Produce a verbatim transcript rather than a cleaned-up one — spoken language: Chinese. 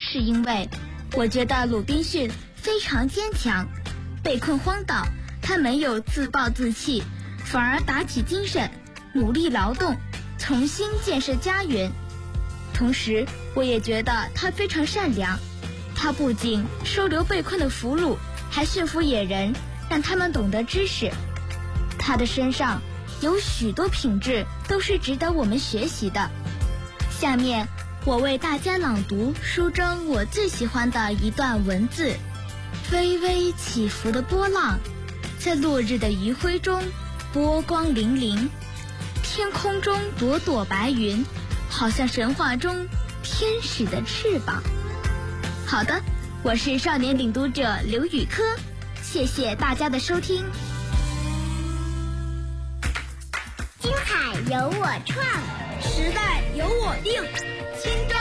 是因为我觉得鲁滨逊非常坚强，被困荒岛，他没有自暴自弃，反而打起精神，努力劳动，重新建设家园。同时，我也觉得他非常善良，他不仅收留被困的俘虏，还驯服野人，让他们懂得知识。他的身上有许多品质都是值得我们学习的。下面我为大家朗读书中我最喜欢的一段文字：微微起伏的波浪，在落日的余晖中波光粼粼，天空中朵朵白云，好像神话中天使的翅膀。好的，我是少年领读者刘雨珂，谢谢大家的收听。 精彩由我创， 时代由我定，青春